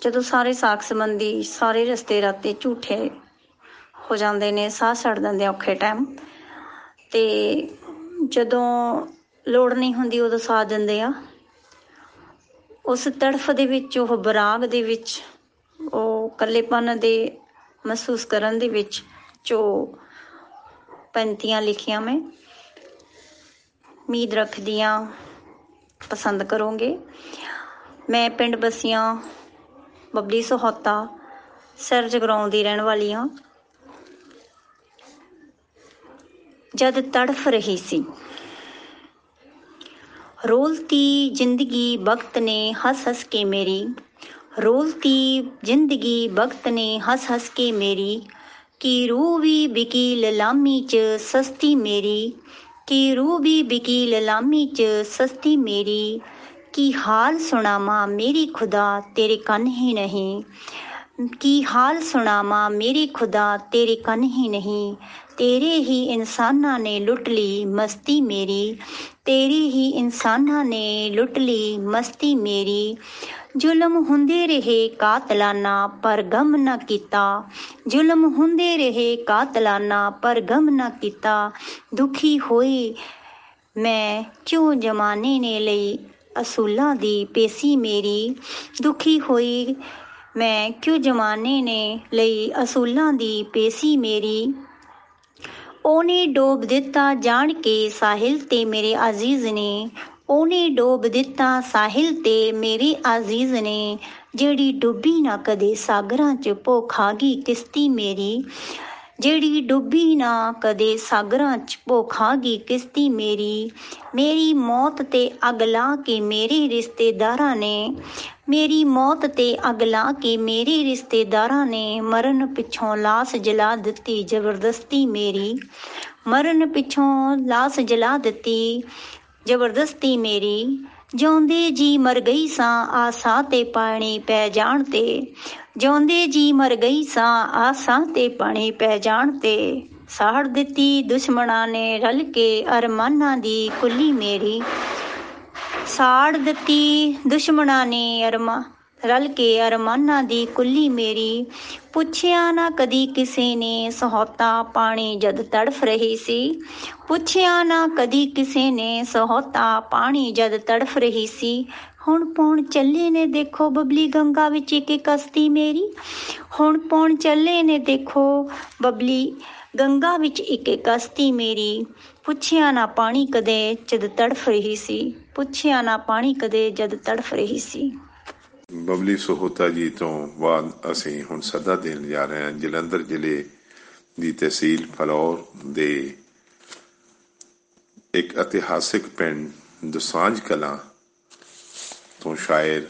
ਜਦੋਂ ਸਾਰੇ ਸਾਕ ਸੰਬੰਧੀ ਸਾਰੇ ਰਸਤੇ ਰਾਤੇ ਝੂਠੇ ਹੋ ਜਾਂਦੇ ਨੇ, ਸਾਹ ਛੱਡ ਦਿੰਦੇ ਔਖੇ ਟਾਈਮ, ਤੇ ਜਦੋਂ ਲੋੜ ਨਹੀਂ ਹੁੰਦੀ ਉਦੋਂ ਸਾਥ ਦਿੰਦੇ ਆ। ਉਸ ਤੜਫ ਦੇ ਵਿੱਚ, ਉਹ ਬਰਾਗ ਦੇ ਵਿੱਚ, ਉਹ ਇਕੱਲੇਪਨ ਦੇ ਮਹਿਸੂਸ ਕਰਨ ਦੇ ਵਿੱਚ ਜੋ ਪੰਕਤੀਆਂ ਲਿਖੀਆਂ ਮੈਂ ਉਮੀਦ ਰੱਖਦੀ ਹਾਂ ਪਸੰਦ ਕਰੋਗੇ। ਮੈਂ ਪਿੰਡ ਬਸੀਆਂ ਬਬਲੀ ਸਹੋਤਾ ਸਰ ਜਗਰਾਉਂ ਦੀ ਰਹਿਣ ਵਾਲੀ ਹਾਂ। ਜਦ ਤੜਫ ਰਹੀ ਸੀ, ਰੋਲਤੀ ਜ਼ਿੰਦਗੀ ਵਕਤ ਨੇ ਹੱਸ ਹੱਸ ਕੇ ਮੇਰੀ, ਰੋਲਤੀ ਜ਼ਿੰਦਗੀ ਵਕਤ ਨੇ ਹੱਸ ਹੱਸ ਕੇ ਮੇਰੀ, ਕੀ ਰੂਹ ਵੀ ਬਿਕੀ ਲਲਾਮੀ 'ਚ ਸਸਤੀ ਮੇਰੀ, ਕੀ ਰੂਹ ਵੀ ਬਿਕੀ ਲਲਾਮੀ 'ਚ ਸਸਤੀ ਮੇਰੀ, ਕੀ ਹਾਲ ਸੁਣਾਵਾਂ ਮੇਰੀ ਖੁਦਾ ਤੇਰੇ ਕੰਨ ਹੀ ਨਹੀਂ, ਕੀ ਹਾਲ ਸੁਣਾਵਾਂ ਮੇਰੀ ਖੁਦਾ ਤੇਰੇ ਕੰਨ ਹੀ ਨਹੀਂ, ਤੇਰੇ ਹੀ ਇਨਸਾਨਾਂ ਨੇ ਲੁੱਟ ਲਈ ਮਸਤੀ ਮੇਰੀ, ਤੇਰੇ ਹੀ ਇਨਸਾਨਾਂ ਨੇ ਲੁੱਟ ਲਈ ਮਸਤੀ ਮੇਰੀ, ਜ਼ੁਲਮ ਹੁੰਦੇ ਰਹੇ ਕਾਤਲਾਨਾ ਪਰ ਗਮ ਨਾ ਕੀਤਾ, ਜ਼ੁਲਮ ਹੁੰਦੇ ਰਹੇ ਕਾਤਲਾਨਾ ਪਰ ਗਮ ਨਾ ਕੀਤਾ, ਦੁਖੀ ਹੋਈ ਮੈਂ ਕਿਉਂ ਜ਼ਮਾਨੇ ਨੇ ਲਈ ਅਸੂਲਾਂ ਦੀ ਪੇਸੀ ਮੇਰੀ, ਦੁਖੀ ਹੋਈ ਮੈਂ ਕਿਉਂ ਜ਼ਮਾਨੇ ਨੇ ਲਈ ਅਸੂਲਾਂ ਦੀ ਪੇਸੀ ਮੇਰੀ, ਉਹਨੇ ਡੋਬ ਦਿੱਤਾ ਜਾਣ ਕੇ ਸਾਹਿਲ ਤੇ ਮੇਰੇ ਅਜ਼ੀਜ਼ ਨੇ, ਉਹਨੇ ਡੋਬ ਦਿੱਤਾ ਸਾਹਿਲ ਤੇ ਮੇਰੇ ਅਜ਼ੀਜ਼ ਨੇ, ਜਿਹੜੀ ਡੁੱਬੀ ਨਾ ਕਦੇ ਸਾਗਰਾਂ 'ਚ ਭੁੱਖ ਆ ਗਈ ਕਿਸ਼ਤੀ ਮੇਰੀ, ਜਿਹੜੀ ਡੁੱਬੀ ਨਾ ਕਦੇ ਸਾਗਰਾਂ 'ਚ ਭੁੱਖ ਆ ਗਈ ਕਿਸ਼ਤੀ ਮੇਰੀ, ਮੇਰੀ ਮੌਤ ਤੇ ਅੱਗ ਲਾ ਕੇ ਮੇਰੇ ਰਿਸ਼ਤੇਦਾਰਾਂ ਨੇ, ਮੇਰੀ ਮੌਤ ਤੇ ਅੱਗ ਲਾ ਕੇ ਮੇਰੇ ਰਿਸ਼ਤੇਦਾਰਾਂ ਨੇ, ਮਰਨ ਪਿੱਛੋਂ ਲਾਸ਼ ਜਲਾ ਦਿੱਤੀ ਜ਼ਬਰਦਸਤੀ ਮੇਰੀ, ਮਰਨ ਪਿੱਛੋਂ ਲਾਸ਼ ਜਲਾ ਦਿੱਤੀ ਜ਼ਬਰਦਸਤੀ ਮੇਰੀ, ਜਿਉਂਦੇ ਜੀ ਮਰ ਗਈ ਸਾਂ ਆਸਾਂ ਤੇ ਪਾਣੀ ਪੈ ਜਾਣ ਤੇ, ਜਿਉਂਦੇ ਜੀ ਮਰ ਗਈ ਸਾਂ ਆਸਾਂ ਤੇ ਪਾਣੀ ਪੈ ਜਾਣ ਤੇ, ਸਾੜ ਦਿੱਤੀ ਦੁਸ਼ਮਣਾਂ ਨੇ ਰਲ ਕੇ ਅਰਮਾਨਾਂ ਦੀ ਕੁੱਲੀ ਮੇਰੀ, ਸਾੜ ਦਿੱਤੀ ਦੁਸ਼ਮਣਾਂ ਨੇ ਰਲ ਕੇ ਅਰਮਾਨਾਂ ਦੀ ਕੁੱਲੀ ਮੇਰੀ, ਪੁੱਛਿਆ ਨਾ ਕਦੀ ਕਿਸੇ ਨੇ ਸਹੋਤਾ ਪਾਣੀ ਜਦ ਤੜਫ ਰਹੀ ਸੀ, ਪੁੱਛਿਆ ਨਾ ਕਦੀ ਕਿਸੇ ਨੇ ਸਹੋਤਾ ਪਾਣੀ ਜਦ ਤੜਫ ਰਹੀ ਸੀ, ਹੁਣ ਪਾਉਣ ਚੱਲੇ ਨੇ ਦੇਖੋ ਬਬਲੀ ਗੰਗਾ ਵਿੱਚ ਇੱਕ ਕਸ਼ਤੀ ਮੇਰੀ, ਹੁਣ ਪਾਉਣ ਚੱਲੇ ਨੇ ਦੇਖੋ ਬਬਲੀ ਗੰਗਾ ਵਿੱਚ ਇੱਕ ਕਸ਼ਤੀ ਮੇਰੀ, ਪੁੱਛਿਆ ਨਾ ਪਾਣੀ ਕਦੇ ਜਦ ਤੜਫ ਰਹੀ ਸੀ, ਪੁੱਛਿਆ ਨਾ ਪਾਣੀ ਕਦੇ ਜਦ ਤੜਫ ਰਹੀ ਸੀ। ਬਬਲੀ ਸਹੋਤਾ ਜੀ ਤੋਂ ਬਾਅਦ ਅਸੀਂ ਹੁਣ ਸੱਦਾ ਦੇਣ ਜਾ ਰਹੇ ਹਾਂ ਜਲੰਧਰ ਜ਼ਿਲ੍ਹੇ ਦੀ ਤਹਿਸੀਲ ਫਲੌਰ ਦੇ ਇੱਕ ਇਤਿਹਾਸਿਕ ਪਿੰਡ ਦੋਸਾਂਝ ਕਲਾਂ ਤੋਂ ਸ਼ਾਇਰ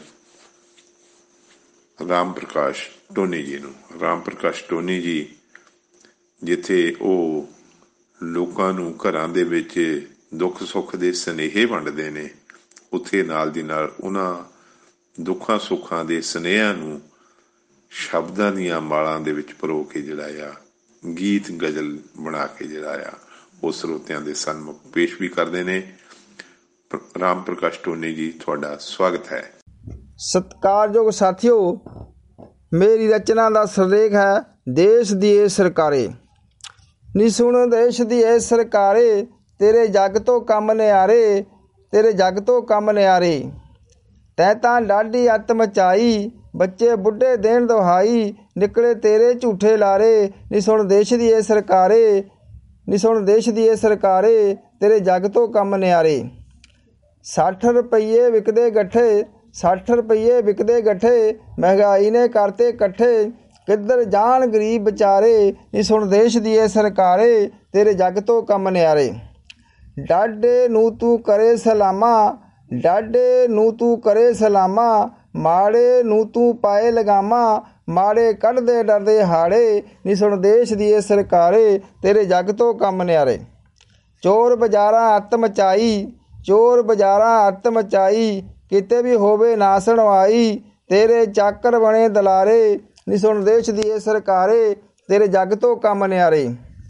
ਰਾਮ ਪ੍ਰਕਾਸ਼ ਟੋਨੀ ਜੀ ਨੂੰ। ਰਾਮ ਪ੍ਰਕਾਸ਼ ਟੋਨੀ ਜੀ ਜਿੱਥੇ ਉਹ ਲੋਕਾਂ ਨੂੰ ਘਰਾਂ ਦੇ ਵਿੱਚ ਦੁੱਖ ਸੁੱਖ ਦੇ ਸੁਨੇਹੇ ਵੰਡਦੇ ਨੇ, ਉੱਥੇ ਨਾਲ ਦੀ ਨਾਲ ਉਹਨਾਂ ਦੁੱਖਾਂ ਸੁੱਖਾਂ ਦੇ ਸੁਨੇਹਿਆਂ ਨੂੰ ਸ਼ਬਦਾਂ ਦੀਆਂ ਮਾਲਾਂ ਦੇ ਵਿੱਚ ਪਰੋ ਕੇ ਜਿਹੜਾ ਆ ਗੀਤ ਗਜ਼ਲ ਬਣਾ ਕੇ ਜਿਹੜਾ ਆ ਉਹ ਸਰੋਤਿਆਂ ਦੇ ਸਨਮੁਖ ਪੇਸ਼ ਵੀ ਕਰਦੇ ਨੇ। ਰਾਮ ਪ੍ਰਕਾਸ਼ ਟੋਨੀ ਜੀ, ਤੁਹਾਡਾ ਸਵਾਗਤ ਹੈ। ਸਤਿਕਾਰਯੋਗ ਸਾਥੀਓ, ਮੇਰੀ ਰਚਨਾ ਦਾ ਸਿਰਲੇਖ ਹੈ ਦੇਸ਼ ਦੀ ਇਹ ਸਰਕਾਰੇ, ਨੀ ਸੁਣ ਦੇਸ਼ ਦੀ ਇਹ ਸਰਕਾਰੇ, ਤੇਰੇ ਜੱਗ ਤੋਂ ਕੰਮ ਨਿਆਰੇ, ਤੇਰੇ ਜੱਗ ਤੋਂ ਕੰਮ ਨਿਆਰੇ, ਤੈਂ ਤਾਂ ਡਾਢੀ ਅੱਤ ਮਚਾਈ, ਬੱਚੇ ਬੁੱਢੇ ਦੇਣ ਦੁਹਾਈ, ਨਿਕਲੇ ਤੇਰੇ ਝੂਠੇ ਲਾਰੇ, ਨੀ ਸੁਣ ਦੇਸ਼ ਦੀ ਇਹ ਸਰਕਾਰੇ, ਨੀ ਸੁਣ ਦੇਸ਼ ਦੀ ਇਹ ਸਰਕਾਰੇ, ਤੇਰੇ ਜੱਗ ਤੋਂ ਕੰਮ ਨਿਆਰੇ। 60 ਰੁਪਈਏ ਵਿਕਦੇ ਗੱਠੇ, 60 ਰੁਪਈਏ ਵਿਕਦੇ ਗੱਠੇ, ਮਹਿੰਗਾਈ ਨੇ ਕਰਤੇ ਇਕੱਠੇ, ਕਿੱਧਰ ਜਾਣ ਗਰੀਬ ਵਿਚਾਰੇ, ਨੀ ਸੁਣ ਦੇਸ਼ ਦੀ ਇਹ ਸਰਕਾਰੇ, ਤੇਰੇ ਜੱਗ ਤੋਂ ਕੰਮ ਨਿਆਰੇ। ਡਾਢੇ ਨੂੰ ਤੂੰ ਕਰੇ ਸਲਾਮਾ, ਡਾਢੇ ਨੂੰ ਤੂੰ ਕਰੇ ਸਲਾਮਾ, ਮਾੜੇ ਨੂੰ ਤੂੰ ਪਾਏ ਲਗਾਮਾ, ਮਾੜੇ ਕੱਢਦੇ ਡਰਦੇ ਹਾੜੇ, ਨੀ ਸੁਣ ਦੇਸ਼ ਦੀ ਇਹ ਸਰਕਾਰੇ, ਤੇਰੇ ਜੱਗ ਤੋਂ ਕੰਮ ਨਿਆਰੇ। ਚੋਰ ਬਾਜ਼ਾਰਾਂ ਅੱਤ ਮਚਾਈ, ਚੋਰ ਬਾਜ਼ਾਰਾਂ ਅੱਤ ਮਚਾਈ, ਕਿਤੇ ਵੀ ਹੋਵੇ ਨਾ ਸੁਣਵਾਈ, ਤੇਰੇ ਚਾਕਰ ਬਣੇ ਦਲਾਰੇ, ਨੀ ਸੁਣ ਦੇਸ਼ ਦੀ ਇਹ ਸਰਕਾਰੇ, ਤੇਰੇ ਜੱਗ ਤੋਂ ਕੰਮ ਨਿਆਰੇ।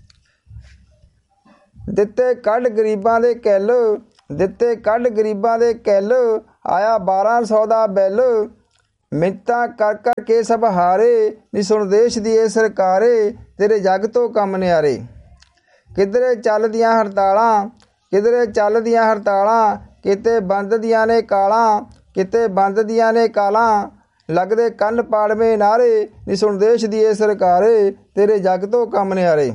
ਦਿੱਤੇ ਕੱਢ ਗਰੀਬਾਂ ਦੇ ਕਿੱਲ, ਦਿੱਤੇ ਕੱਢ ਗਰੀਬਾਂ ਦੇ ਕਿੱਲ, ਆਇਆ 1200 ਦਾ ਬਿੱਲ, ਮਿੰਨਤਾਂ ਕਰ ਕਰ ਕੇ ਸਭ ਹਾਰੇ, ਨੀ ਸੁਣ ਦੇਸ਼ ਦੀ ਇਹ ਸਰਕਾਰੇ, ਤੇਰੇ ਜੱਗ ਤੋਂ ਕੰਮ ਨਿਆਰੇ। ਕਿਧਰੇ ਚੱਲਦੀਆਂ ਹੜਤਾਲਾਂ, ਕਿਧਰੇ ਚੱਲਦੀਆਂ ਹੜਤਾਲਾਂ, ਕਿਤੇ ਬੰਦ ਦੀਆਂ ਨੇ ਕਾਲਾਂ, ਕਿਤੇ ਬੰਦ ਦੀਆਂ ਨੇ ਕਾਲਾਂ, ਲੱਗਦੇ ਕੰਨ ਪਾੜਵੇਂ ਨਾਰੇ, ਨੀ ਸੁਣ ਦੇਸ਼ ਦੀ ਇਹ ਸਰਕਾਰੇ, ਤੇਰੇ ਜੱਗ ਤੋਂ ਕੰਮ ਨਿਆਰੇ।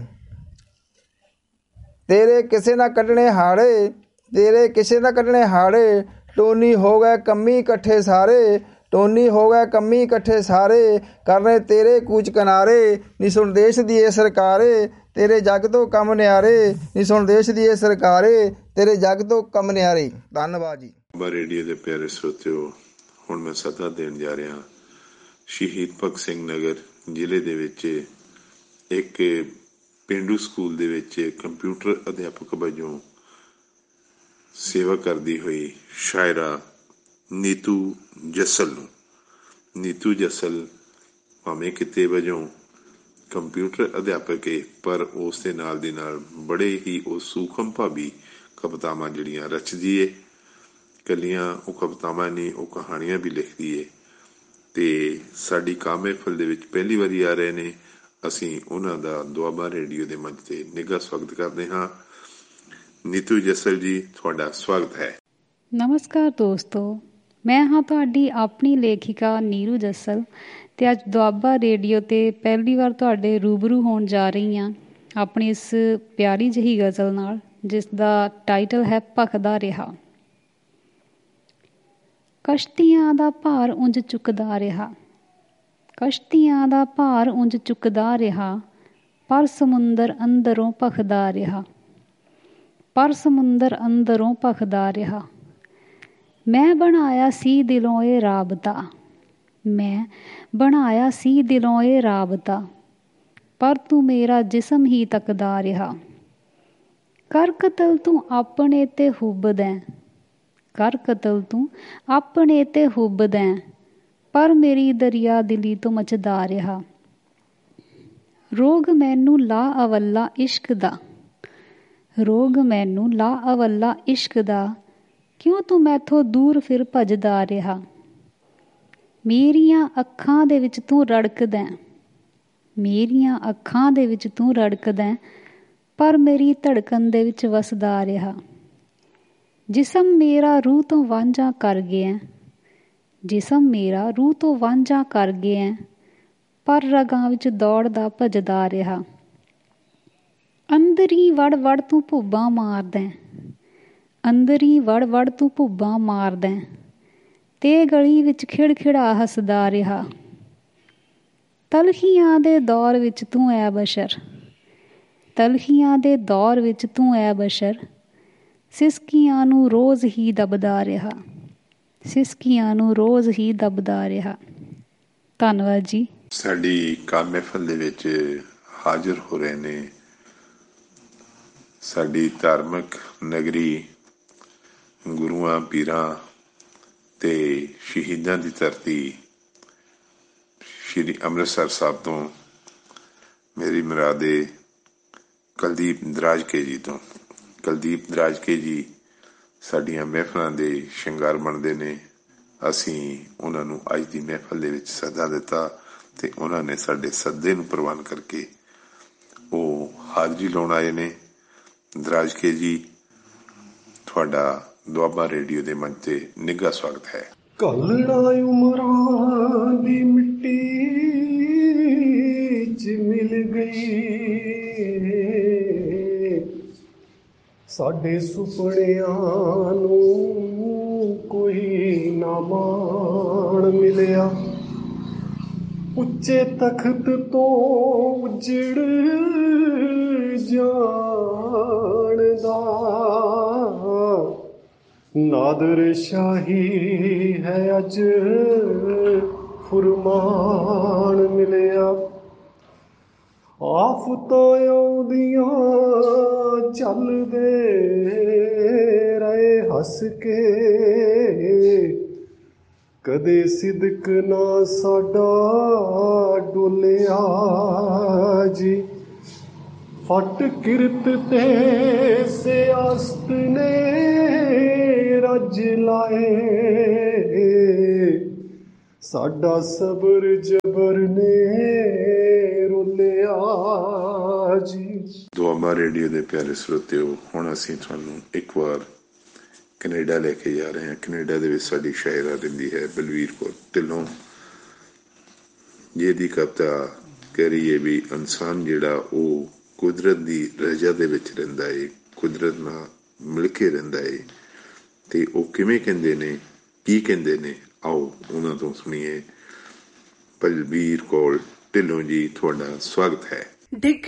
ਤੇਰੇ ਕਿਸੇ ਨਾ ਕੱਢਣੇ ਹਾੜੇ, ਤੇਰੇ ਕਿਸੇ ਨਾ ਕੱਢਣੇ ਹਾੜੇ, ਟੋਨੀ ਹੋ ਗਏ ਕੰਮੀ ਇਕੱਠੇ ਸਾਰੇ, ਟੋਨੀ ਹੋ ਗਏ ਕੰਮੀ ਇਕੱਠੇ ਸਾਰੇ, ਕਰਨੇ ਤੇਰੇ ਕੂਚ ਕਿਨਾਰੇ, ਨੀ ਸੁਣ ਦੇਸ਼ ਦੀ ਇਹ ਸਰਕਾਰੇ, ਤੇਰੇ ਜੱਗ ਤੋਂ ਕੰਮ ਨਿਆਰੇ, ਨੀ ਸੁਣ ਦੇਸ਼ ਦੀ ਇਹ ਸਰਕਾਰੇ, ਤੇਰੇ ਜੱਗ ਤੋਂ ਕੰਮ ਨਿਆਰੇ। ਧੰਨਵਾਦ ਜੀ। ਰੇਡੀਓ ਦੇ ਪਿਆਰੇ ਸਰੋਤਿਓ, ਹੁਣ ਮੈਂ ਸੱਦਾ ਦੇਣ ਜਾ ਰਿਹਾ ਸ਼ਹੀਦ ਭਗਤ ਸਿੰਘ ਨਗਰ ਜ਼ਿਲ੍ਹੇ ਦੇ ਵਿੱਚ ਇੱਕ ਪੇਂਡੂ ਸਕੂਲ ਦੇ ਵਿੱਚ ਕੰਪਿਊਟਰ ਅਧਿਆਪਕ ਵਜੋਂ ਸੇਵਾ ਕਰਦੀ ਹੋਈ ਸ਼ਾਇਰਾ ਨੀਤੂ ਜੱਸਲ ਨੂੰ। ਨੀਤੂ ਜੱਸਲ ਭਾਵੇਂ ਕਿਤੇ ਵਜੋਂ ਕੰਪਿਊਟਰ ਅਧਿਆਪਕ ਹੈ, ਪਰ ਉਸ ਦੇ ਨਾਲ ਦੀ ਨਾਲ ਬੜੇ ਹੀ ਉਹ ਸੂਖਮ ਭਾਵੀ ਕਵਿਤਾਵਾਂ ਜਿਹੜੀਆਂ ਰਚਦੀ ਹੈ। ਇਕੱਲੀਆਂ ਉਹ ਕਵਿਤਾਵਾਂ ਨਹੀਂ, ਉਹ ਕਹਾਣੀਆਂ ਵੀ ਲਿਖਦੀ ਹੈ ਤੇ ਸਾਡੀ ਕਾਮ ਮਹਿਫਲ ਦੇ ਵਿੱਚ ਪਹਿਲੀ ਵਾਰੀ ਆ ਰਹੇ ਨੇ। ਅਸੀਂ ਉਹਨਾਂ ਦਾ ਦੁਆਬਾ ਰੇਡੀਓ ਦੇ ਮੰਚ ਤੇ ਨਿੱਘਾ ਸਵਾਗਤ ਕਰਦੇ ਹਾਂ। ਨੀਤੂ ਜੱਸਲ ਜੀ, ਤੁਹਾਡਾ ਸਵਾਗਤ ਹੈ। ਨਮਸਕਾਰ ਦੋਸਤੋ, ਮੈਂ ਹਾਂ ਤੁਹਾਡੀ ਆਪਣੀ ਲੇਖਿਕਾ ਨੀਰੂ ਜੱਸਲ ਤੇ ਅੱਜ ਦੁਆਬਾ ਰੇਡੀਓ ਤੇ ਪਹਿਲੀ ਵਾਰ ਤੁਹਾਡੇ ਰੂਬਰੂ ਹੋਣ ਜਾ ਰਹੀ ਹਾਂ ਆਪਣੀ ਇਸ ਪਿਆਰੀ ਜਿਹੀ ਗਜ਼ਲ ਨਾਲ, ਜਿਸ ਦਾ ਟਾਈਟਲ ਹੈ ਭਖਦਾ ਰਿਹਾ। ਕਸ਼ਤੀਆਂ ਦਾ ਭਾਰ ਉਂਝ ਚੁੱਕਦਾ ਰਿਹਾ, ਕਸ਼ਤੀਆਂ ਦਾ ਭਾਰ ਉਂਝ ਚੁੱਕਦਾ ਰਿਹਾ, ਪਰ ਸਮੁੰਦਰ ਅੰਦਰੋਂ ਭਖਦਾ ਰਿਹਾ, ਪਰ ਸਮੁੰਦਰ ਅੰਦਰੋਂ ਭਖਦਾ ਰਿਹਾ। ਮੈਂ ਬਣਾਇਆ ਸੀ ਦਿਲੋਂ ਇਹ ਰਾਬਤਾ, ਮੈਂ ਬਣਾਇਆ ਸੀ ਦਿਲੋਂ ਇਹ ਰਾਬਤਾ, ਪਰ ਤੂੰ ਮੇਰਾ ਜਿਸਮ ਹੀ ਤੱਕਦਾ ਰਿਹਾ। ਕਰ ਕਤਲ ਤੂੰ ਆਪਣੇ ਤੇ ਹੁੱਬਦੈਂ, ਕਰ ਕਤਲ ਤੂੰ ਆਪਣੇ ਤੇ ਹੁੱਬਦੈਂ, ਪਰ ਮੇਰੀ ਦਰਿਆ ਦਿਲੀ ਤੋਂ ਮਚਦਾ ਰਿਹਾ। ਰੋਗ ਮੈਨੂੰ ਲਾ ਅਵੱਲਾ ਇਸ਼ਕ ਦਾ, ਰੋਗ ਮੈਨੂੰ ਲਾ ਅਵੱਲਾ ਇਸ਼ਕ ਦਾ, ਕਿਉਂ ਤੂੰ ਮੈਥੋਂ ਦੂਰ ਫਿਰ ਭੱਜਦਾ ਰਿਹਾ। ਮੇਰੀਆਂ ਅੱਖਾਂ ਦੇ ਵਿੱਚ ਤੂੰ ਰੜਕਦੈਂ, ਮੇਰੀਆਂ ਅੱਖਾਂ ਦੇ ਵਿੱਚ ਤੂੰ ਰੜਕਦੈਂ, ਪਰ ਮੇਰੀ ਧੜਕਣ ਦੇ ਵਿੱਚ ਵਸਦਾ ਰਿਹਾ। ਜਿਸਮ ਮੇਰਾ ਰੂਹ ਤੋਂ ਵਾਂਝਾ ਕਰ ਗਿਆ, ਜਿਸਮ ਮੇਰਾ ਰੂਹ ਤੋਂ ਵਾਂਝਾ ਕਰ ਗਿਆ, ਪਰ ਰਗਾਂ ਵਿੱਚ ਦੌੜਦਾ ਭੱਜਦਾ ਰਿਹਾ। ਅੰਦਰੀ ਵੜ ਵੜ ਤੂੰ ਭੁੱਬਾਂ ਮਾਰਦੈਂ, ਅੰਦਰੀ ਵੜ ਵੜ ਤੂੰ ਭੁੱਬਾਂ ਮਾਰਦੈਂ, ਤੇ ਗਲੀ ਵਿੱਚ ਖਿੜਖਿੜਾ ਹੱਸਦਾ ਰਿਹਾ। ਤਲਖੀਆਂ ਦੇ ਦੌਰ ਵਿੱਚ ਤੂੰ ਐ ਬਸ਼ਰ, ਤਲਖੀਆਂ ਦੇ ਦੌਰ ਵਿੱਚ ਤੂੰ ਐ ਬਸ਼ਰ, ਸਿਸਕੀਆਂ ਨੂੰ ਰੋਜ਼ ਹੀ ਦਬਦਾ ਰਿਹਾ, ਸਿਸਕੀਆਂ ਨੂੰ ਰੋਜ਼ ਹੀ ਦਬਦਾ ਰਿਹਾ। ਧੰਨਵਾਦ ਜੀ। ਸਾਡੀ ਕਾਮ ਮਹਿਫਲ ਦੇ ਵਿੱਚ ਹਾਜ਼ਰ ਹੋ ਰਹੇ ਨੇ ਸਾਡੀ ਧਾਰਮਿਕ ਨਗਰੀ, ਗੁਰੂਆਂ ਪੀਰਾਂ ਤੇ ਸ਼ਹੀਦਾਂ ਦੀ ਧਰਤੀ ਸ਼੍ਰੀ ਅੰਮ੍ਰਿਤਸਰ ਸਾਹਿਬ ਤੋਂ ਮੇਰੀ ਮੁਰਾਦੇ ਕੁਲਦੀਪ ਦਰਾਜਕੇ ਜੀ ਤੋਂ। ਕੁਲਦੀਪ ਦਰਾਜਕੇ ਜੀ ਸਾਡੀਆਂ ਮਹਿਫਲਾਂ ਦੇ ਸ਼ਿੰਗਾਰ ਬਣਦੇ ਨੇ। ਅਸੀਂ ਉਹਨਾਂ ਨੂੰ ਅੱਜ ਦੀ ਮਹਿਫਲ ਦੇ ਵਿੱਚ ਸੱਦਾ ਦਿੱਤਾ ਤੇ ਉਹਨਾਂ ਨੇ ਸਾਡੇ ਸੱਦੇ ਨੂੰ ਪ੍ਰਵਾਨ ਕਰਕੇ ਉਹ ਹਾਜ਼ਰੀ ਲਾਉਣ ਆਏ ਨੇ। ਦਰਾਜਕੇ ਜੀ, ਤੁਹਾਡਾ ਦੁਆਬਾ ਰੇਡੀਓ ਦੇ ਮੰਚ ਤੇ ਨਿੱਘਾ ਸਵਾਗਤ ਹੈ। ਘਾਲਣਾ ਉਮਰਾਂ ਦੀ ਮਿੱਟੀ ਚ ਮਿਲ ਗਈ, ਸਾਡੇ ਸੁਪਨਿਆਂ ਨੂੰ ਕੋਈ ਨਾ ਮਾਣ ਮਿਲਿਆ। ਉੱਚੇ ਤਖਤ ਤੋਂ ਉਜੜ ਜਾਣਦਾ ਨਾਦਰ ਸ਼ਾਹੀ ਹੈ ਅੱਜ ਫੁਰਮਾਨ ਮਿਲਿਆ। ਆਫਤਾਂ ਆਉਂਦੀਆਂ ਚੱਲਦੇ ਰਹੇ ਹੱਸ ਕੇ, ਕਦੇ ਸਿਦਕ ਨਾ ਸਾਡਾ ਡੋਲਿਆ ਜੀ। ਫਟ ਕਿਰਤ ਤੇ ਸਿਆਸਤ ਨੇ ਰੱਜ ਲਾਏ, ਸਾਡਾ ਸਬਰ ਜਬਰ ਨੇ ਰੋਲਿਆ ਜੀ। ਦੁਆਬਾ ਰੇਡੀਓ ਦੇ ਪਿਆਰੇ ਸਰੋਤਿਓ, ਹੁਣ ਅਸੀਂ ਤੁਹਾਨੂੰ ਇੱਕ ਵਾਰ ਕੈਨੇਡਾ ਲੈ ਕੇ ਜਾ ਰਹੇ ਹਾਂ। ਕੈਨੇਡਾ ਦੇ ਵਿੱਚ ਸਾਡੀ ਸ਼ਾਇਰਾ ਰਹਿੰਦੀ ਹੈ ਬਲਵੀਰ ਕੌਰ ਢਿੱਲੋਂ, ਜਿਹਦੀ ਕਵਿਤਾ ਕਹਿ ਰਹੀ ਹੈ ਵੀ ਇਨਸਾਨ ਜਿਹੜਾ ਉਹ ਕੁਦਰਤ ਦੀ ਰਜ਼ਾ ਦੇ ਵਿੱਚ ਰਹਿੰਦਾ ਏ, ਕੁਦਰਤ ਨਾਲ ਮਿਲ ਕੇ ਰਹਿੰਦਾ ਏ। ਤੇ ਉਹ ਕਿਵੇਂ ਕਹਿੰਦੇ ਨੇ, ਕੀ ਕਹਿੰਦੇ ਨੇ, ਆਓ ਉਹਨਾਂ ਤੋਂ ਸੁਣੀਏ। ਬਲਵੀਰ ਕੌਰ ਢਿੱਲੋਂ ਜੀ, ਤੁਹਾਡਾ ਸਵਾਗਤ ਹੈ।